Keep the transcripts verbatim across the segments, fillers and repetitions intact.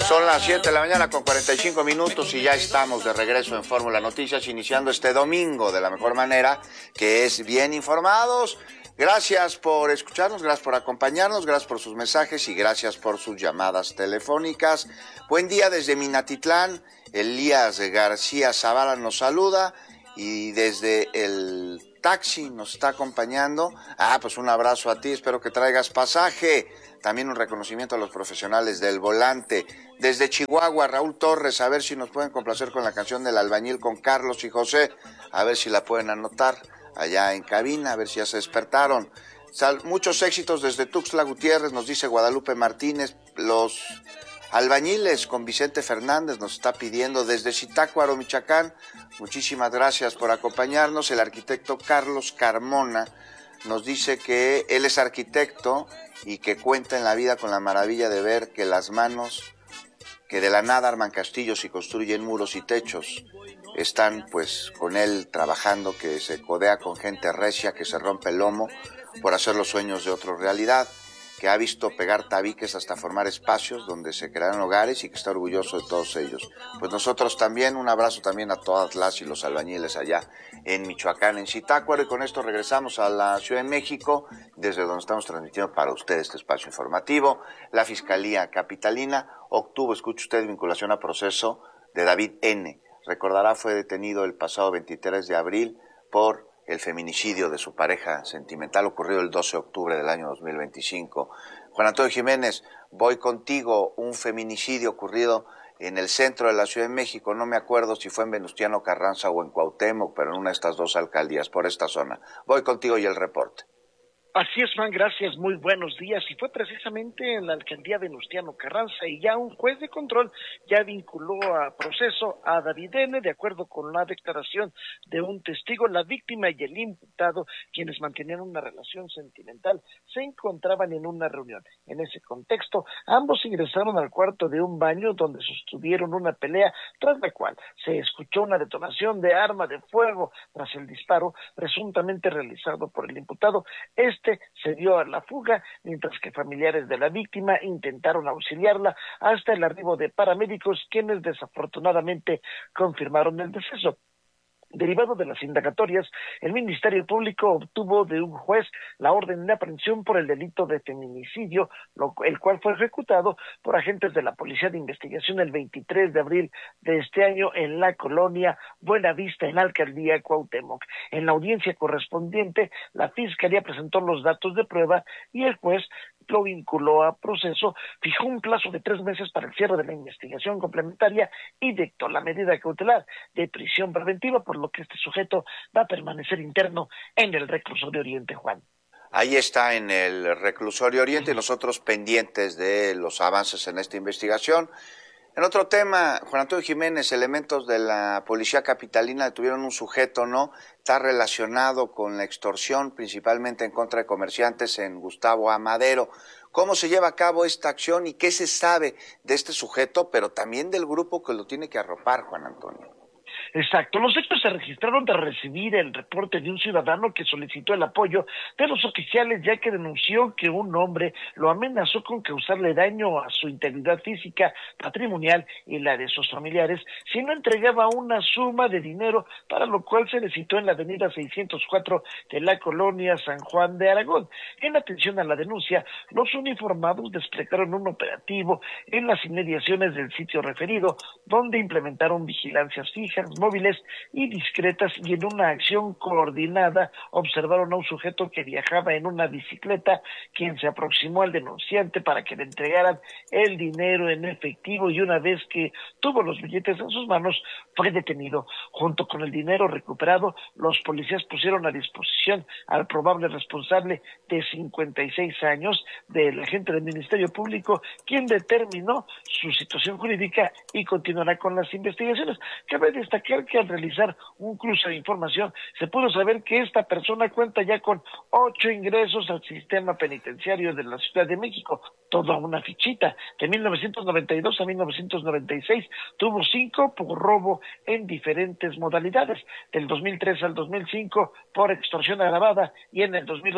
Son las siete de la mañana con cuarenta y cinco minutos y ya estamos de regreso en Fórmula Noticias, iniciando este domingo de la mejor manera, que es bien informados. Gracias por escucharnos, gracias por acompañarnos, gracias por sus mensajes y gracias por sus llamadas telefónicas. Buen día desde Minatitlán, Elías García Zavala nos saluda y desde el taxi nos está acompañando. Ah, pues un abrazo a ti, espero que traigas pasaje. También un reconocimiento a los profesionales del volante. Desde Chihuahua, Raúl Torres, a ver si nos pueden complacer con la canción del albañil con Carlos y José, a ver si la pueden anotar allá en cabina, a ver si ya se despertaron. Sal, muchos éxitos desde Tuxtla Gutiérrez, nos dice Guadalupe Martínez. Los albañiles con Vicente Fernández nos está pidiendo desde Zitácuaro, Michoacán. Muchísimas gracias por acompañarnos. El arquitecto Carlos Carmona nos dice que él es arquitecto y que cuenta en la vida con la maravilla de ver que las manos que de la nada arman castillos y construyen muros y techos están pues con él trabajando, que se codea con gente recia, que se rompe el lomo por hacer los sueños de otros realidad, que ha visto pegar tabiques hasta formar espacios donde se crean hogares y que está orgulloso de todos ellos. Pues nosotros también, un abrazo también a todas las y los albañiles allá en Michoacán, en Zitácuaro, y con esto regresamos a la Ciudad de México, desde donde estamos transmitiendo para ustedes este espacio informativo. La Fiscalía Capitalina obtuvo, escuche usted, vinculación a proceso de David N. Recordará, fue detenido el pasado veintitrés de abril por el feminicidio de su pareja sentimental ocurrido el doce de octubre del año dos mil veinticinco. Juan Antonio Jiménez, voy contigo, un feminicidio ocurrido en el centro de la Ciudad de México, no me acuerdo si fue en Venustiano Carranza o en Cuauhtémoc, pero en una de estas dos alcaldías, por esta zona. Voy contigo y el reporte. Así es, Juan, gracias, muy buenos días. Y fue precisamente en la alcaldía Venustiano Carranza y ya un juez de control ya vinculó a proceso a David N. De acuerdo con la declaración de un testigo, la víctima y el imputado, quienes mantenían una relación sentimental, se encontraban en una reunión. En ese contexto, ambos ingresaron al cuarto de un baño donde sostuvieron una pelea, tras la cual se escuchó una detonación de arma de fuego tras el disparo presuntamente realizado por el imputado. Este se dio a la fuga, mientras que familiares de la víctima intentaron auxiliarla hasta el arribo de paramédicos, quienes desafortunadamente confirmaron el deceso. Derivado de las indagatorias, el Ministerio Público obtuvo de un juez la orden de aprehensión por el delito de feminicidio, lo, el cual fue ejecutado por agentes de la Policía de Investigación el veintitrés de abril de este año en la colonia Buenavista, en la alcaldía Cuauhtémoc. En la audiencia correspondiente, la Fiscalía presentó los datos de prueba y el juez lo vinculó a proceso, fijó un plazo de tres meses para el cierre de la investigación complementaria y dictó la medida cautelar de prisión preventiva, por lo que este sujeto va a permanecer interno en el reclusorio Oriente, Juan. Ahí está, en el reclusorio Oriente, y nosotros pendientes de los avances en esta investigación. En otro tema, Juan Antonio Jiménez, elementos de la Policía Capitalina detuvieron un sujeto, ¿no? Está relacionado con la extorsión, principalmente en contra de comerciantes en Gustavo Amadero. ¿Cómo se lleva a cabo esta acción y qué se sabe de este sujeto, pero también del grupo que lo tiene que arropar, Juan Antonio? Exacto, los hechos se registraron tras recibir el reporte de un ciudadano que solicitó el apoyo de los oficiales, ya que denunció que un hombre lo amenazó con causarle daño a su integridad física, patrimonial y la de sus familiares si no entregaba una suma de dinero, para lo cual se le citó en la avenida seiscientos cuatro de la colonia San Juan de Aragón. En atención a la denuncia, los uniformados desplegaron un operativo en las inmediaciones del sitio referido, donde implementaron vigilancias fijas, móviles y discretas, y en una acción coordinada observaron a un sujeto que viajaba en una bicicleta, quien se aproximó al denunciante para que le entregaran el dinero en efectivo, y una vez que tuvo los billetes en sus manos fue detenido. Junto con el dinero recuperado, los policías pusieron a disposición al probable responsable de cincuenta y seis años del agente del Ministerio Público, quien determinó su situación jurídica y continuará con las investigaciones. Cabe destacar que al realizar un cruce de información se pudo saber que esta persona cuenta ya con ocho ingresos al sistema penitenciario de la Ciudad de México, toda una fichita. De mil novecientos noventa y dos a mil novecientos noventa y seis tuvo cinco por robo en diferentes modalidades, del dos mil tres al dos mil cinco por extorsión agravada y en el dos mil ocho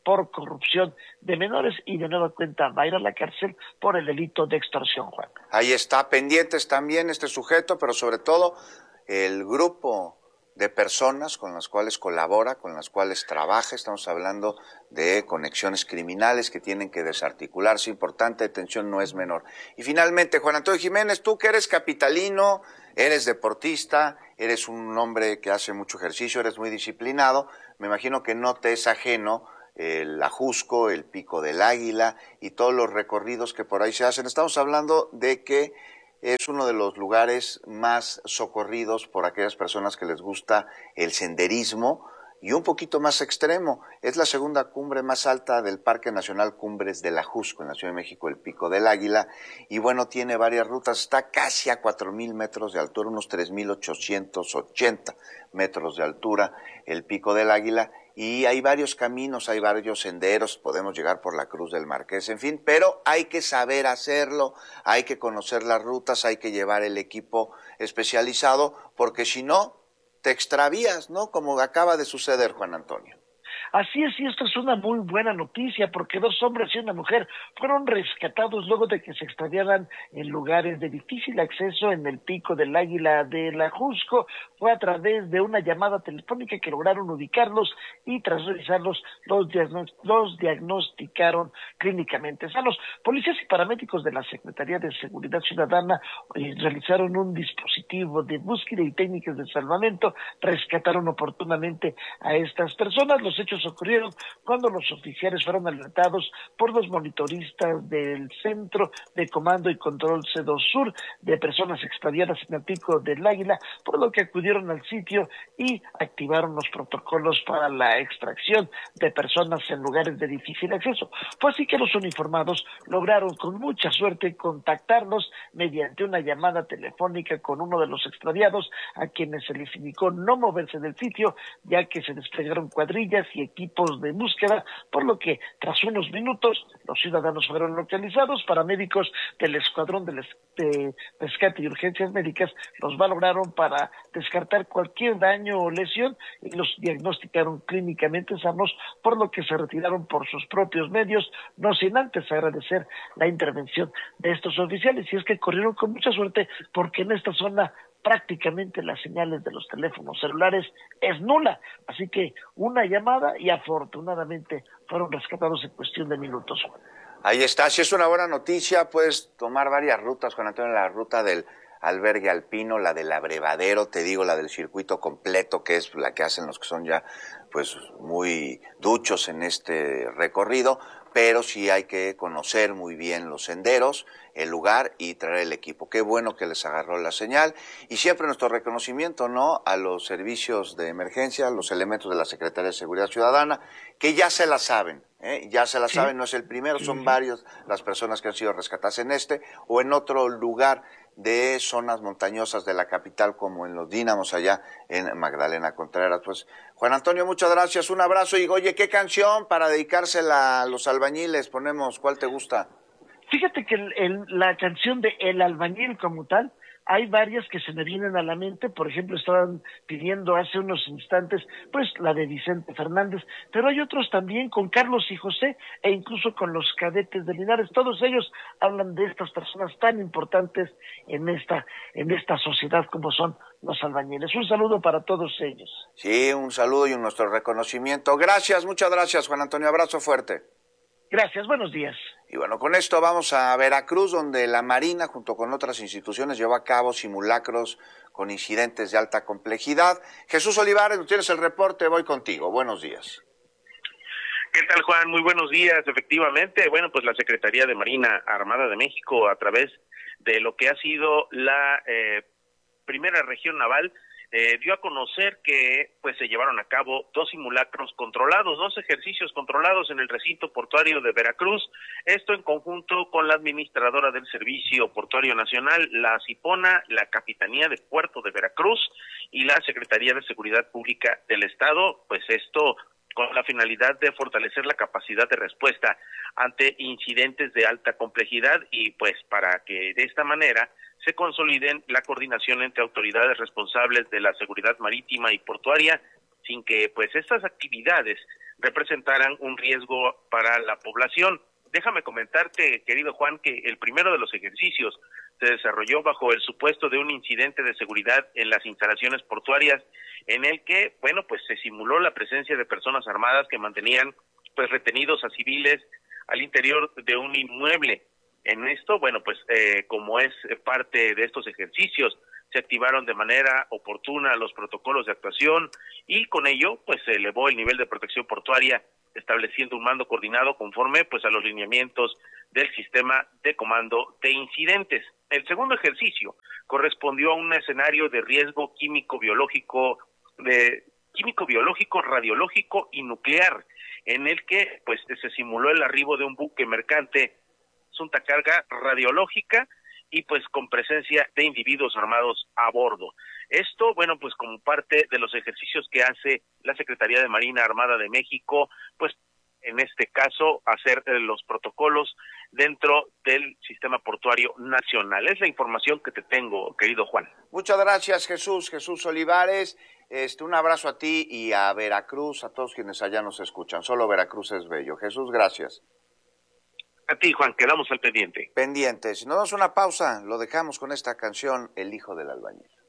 por corrupción de menores y de nueva cuenta va a ir a la cárcel por el delito de extorsión, Juan. Ahí está, pendientes también este sujeto, pero sobre todo el grupo de personas con las cuales colabora, con las cuales trabaja. Estamos hablando de conexiones criminales que tienen que desarticularse. Importante detención, no es menor. Y finalmente, Juan Antonio Jiménez, tú que eres capitalino, eres deportista, eres un hombre que hace mucho ejercicio, eres muy disciplinado, me imagino que no te es ajeno el Ajusco, el Pico del Águila y todos los recorridos que por ahí se hacen. Estamos hablando de que es uno de los lugares más socorridos por aquellas personas que les gusta el senderismo y un poquito más extremo. Es la segunda cumbre más alta del Parque Nacional Cumbres del Ajusco, en la Ciudad de México, el Pico del Águila, y bueno, tiene varias rutas, está casi a cuatro mil metros de altura, unos tres mil ochocientos ochenta metros de altura, el Pico del Águila, y hay varios caminos, hay varios senderos, podemos llegar por la Cruz del Marqués, en fin, pero hay que saber hacerlo, hay que conocer las rutas, hay que llevar el equipo especializado, porque si no, te extravías, ¿no? Como acaba de suceder, Juan Antonio. Así es, y esto es una muy buena noticia porque dos hombres y una mujer fueron rescatados luego de que se extraviaran en lugares de difícil acceso en el Pico del Águila del Ajusco. Fue a través de una llamada telefónica que lograron ubicarlos y tras revisarlos los, diagnost los diagnosticaron clínicamente sanos. Policías y paramédicos de la Secretaría de Seguridad Ciudadana eh, realizaron un dispositivo de búsqueda y técnicas de salvamento, rescataron oportunamente a estas personas. Los hechos ocurrieron cuando los oficiales fueron alertados por los monitoristas del Centro de Comando y Control C dos Sur de personas extraviadas en el Pico del Águila, por lo que acudieron al sitio y activaron los protocolos para la extracción de personas en lugares de difícil acceso. Fue así que los uniformados lograron con mucha suerte contactarlos mediante una llamada telefónica con uno de los extraviados, a quienes se les indicó no moverse del sitio, ya que se desplegaron cuadrillas y equipos de búsqueda, por lo que tras unos minutos los ciudadanos fueron localizados. Paramédicos del Escuadrón de, de Rescate y Urgencias Médicas los valoraron para descartar cualquier daño o lesión y los diagnosticaron clínicamente sanos, por lo que se retiraron por sus propios medios, no sin antes agradecer la intervención de estos oficiales. Y es que corrieron con mucha suerte porque en esta zona prácticamente las señales de los teléfonos celulares es nula, así que una llamada y afortunadamente fueron rescatados en cuestión de minutos. Ahí está, si es una buena noticia, puedes tomar varias rutas, Juan Antonio, la ruta del albergue alpino, la del abrevadero, te digo, la del circuito completo, que es la que hacen los que son ya pues muy duchos en este recorrido, pero sí hay que conocer muy bien los senderos, el lugar y traer el equipo. Qué bueno que les agarró la señal y siempre nuestro reconocimiento, ¿no?, a los servicios de emergencia, los elementos de la Secretaría de Seguridad Ciudadana, que ya se la saben, ¿eh? ya se la sí. saben, no es el primero, son uh-huh. varios las personas que han sido rescatadas en este o en otro lugar de zonas montañosas de la capital, como en los Dínamos allá en Magdalena Contreras. Pues, Juan Antonio, muchas gracias, un abrazo y oye, ¿qué canción para dedicársela a los albañiles ponemos? ¿Cuál te gusta? Fíjate que el, el, la canción de El Albañil como tal, hay varias que se me vienen a la mente. Por ejemplo, estaban pidiendo hace unos instantes pues la de Vicente Fernández, pero hay otros también con Carlos y José e incluso con los Cadetes de Linares. Todos ellos hablan de estas personas tan importantes en esta en esta sociedad como son los albañiles. Un saludo para todos ellos. Sí, un saludo y nuestro reconocimiento. Gracias, muchas gracias, Juan Antonio, abrazo fuerte. Gracias, buenos días. Y bueno, con esto vamos a Veracruz, donde la Marina, junto con otras instituciones, llevó a cabo simulacros con incidentes de alta complejidad. Jesús Olivares, tú tienes el reporte, voy contigo. Buenos días. ¿Qué tal, Juan? Muy buenos días. Efectivamente, bueno, pues la Secretaría de Marina Armada de México, a través de lo que ha sido la eh, primera región naval, Eh, dio a conocer que pues se llevaron a cabo dos simulacros controlados, dos ejercicios controlados en el recinto portuario de Veracruz, esto en conjunto con la administradora del Servicio Portuario Nacional, la CIPONA, la Capitanía de Puerto de Veracruz y la Secretaría de Seguridad Pública del Estado, pues esto con la finalidad de fortalecer la capacidad de respuesta ante incidentes de alta complejidad y pues para que de esta manera se consoliden la coordinación entre autoridades responsables de la seguridad marítima y portuaria, sin que pues estas actividades representaran un riesgo para la población. Déjame comentarte, querido Juan, que el primero de los ejercicios se desarrolló bajo el supuesto de un incidente de seguridad en las instalaciones portuarias, en el que, bueno, pues se simuló la presencia de personas armadas que mantenían, pues, retenidos a civiles al interior de un inmueble. En esto, bueno, pues, eh, como es parte de estos ejercicios, se activaron de manera oportuna los protocolos de actuación y con ello, pues, se elevó el nivel de protección portuaria, estableciendo un mando coordinado conforme, pues, a los lineamientos del sistema de comando de incidentes. El segundo ejercicio correspondió a un escenario de riesgo químico, biológico, de químico, biológico, radiológico y nuclear, en el que, pues, se simuló el arribo de un buque mercante, asunta carga radiológica y, pues, con presencia de individuos armados a bordo. Esto, bueno, pues, como parte de los ejercicios que hace la Secretaría de Marina Armada de México, pues, en este caso, hacer los protocolos dentro del sistema portuario nacional. Es la información que te tengo, querido Juan. Muchas gracias, Jesús, Jesús Olivares. Este, un abrazo a ti y a Veracruz, a todos quienes allá nos escuchan. Solo Veracruz es bello. Jesús, gracias. A ti, Juan, quedamos al pendiente. Pendientes. Si nos damos una pausa, lo dejamos con esta canción, El hijo del albañil.